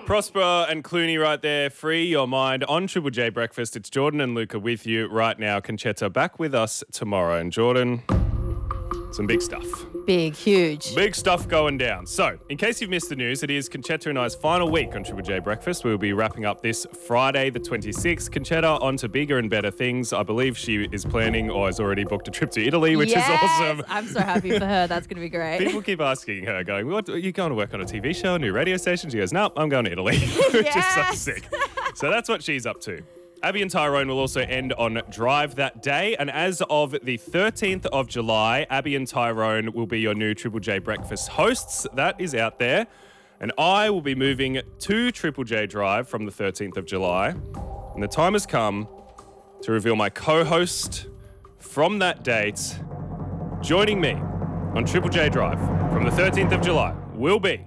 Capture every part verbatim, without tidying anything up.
Prosper and Clooney right there. Free your mind on Triple J Breakfast. It's Jordan and Luca with you right now. Conchetta back with us tomorrow. And Jordan, some big stuff. Big, huge. Big stuff going down. So, in case you've missed the news, it is Conchetta and I's final week on Triple J Breakfast. We'll be wrapping up this Friday, the twenty-sixth. Conchetta on to bigger and better things. I believe she is planning or has already booked a trip to Italy, which yes! is awesome. I'm so happy for her. That's going to be great. People keep asking her, going, "What? Are you going to work on a T V show, a new radio station?" She goes, "No, I'm going to Italy," which Yes! is so sick. So that's what she's up to. Abby and Tyrone will also end on Drive that day. And as of the thirteenth of July, Abby and Tyrone will be your new Triple J Breakfast hosts. That is out there. And I will be moving to Triple J Drive from the thirteenth of July. And the time has come to reveal my co-host from that date. Joining me on Triple J Drive from the thirteenth of July will be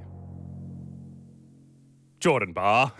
Jordan Barr.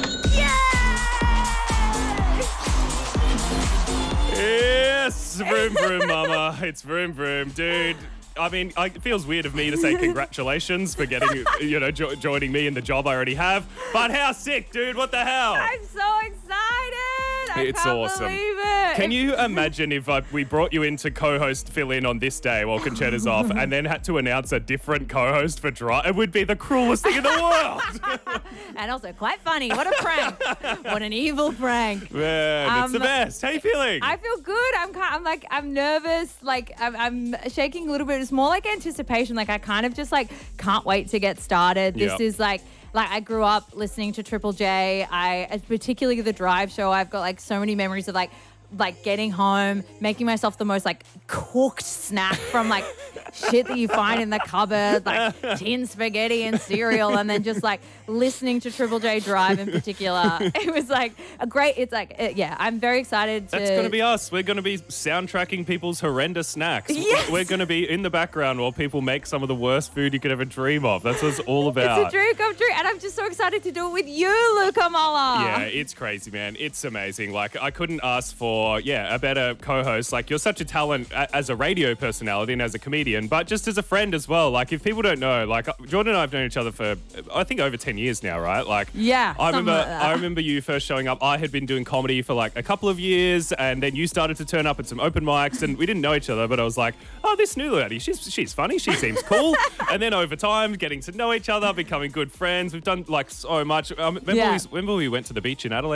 Yes, vroom vroom mama. It's vroom vroom, dude. I mean, it feels weird of me to say congratulations for getting, you know, jo- joining me in the job I already have. But how sick, dude? What the hell? I'm so excited. I It's can't awesome. believe it. Can you imagine if I, we brought you in to co-host fill in on this day while Conchetta's off and then had to announce a different co-host for Drive? It would be the cruelest thing in the world. And also quite funny. What a prank. What an evil prank. Man, it's the Um, best. How you feeling? I feel good. I'm kind I'm like I'm nervous. Like I'm, I'm shaking a little bit. It's more like anticipation. Like I kind of just like can't wait to get started. This Yep. is like like I grew up listening to Triple J. I particularly the Drive show. I've got like so many memories of like like getting home, making myself the most like cooked snack from like shit that you find in the cupboard, like tin spaghetti and cereal, and then just like listening to Triple J Drive in particular. It was like a great, it's like, it, yeah, I'm very excited to. That's going to be us. We're going to be soundtracking people's horrendous snacks. Yes. We're going to be in the background while people make some of the worst food you could ever dream of. That's what it's all about. It's a dream come true, and I'm just so excited to do it with you, Luca Muller. Yeah, it's crazy, man. It's amazing. Like, I couldn't ask for, yeah, a better co-host. Like, you're such a talent a- as a radio personality and as a comedian, but just as a friend as well. Like, if people don't know, like, Jordan and I have known each other for, I think, over ten years now, right? Like, Yeah, I remember, something like that. I remember you first showing up. I had been doing comedy for like a couple of years, and then you started to turn up at some open mics, and we didn't know each other, but I was like, oh, this new lady, she's she's funny, she seems cool. And then over time, getting to know each other, becoming good friends. We've done like so much. Um, remember, Yeah. we, remember we went to the beach in Adelaide?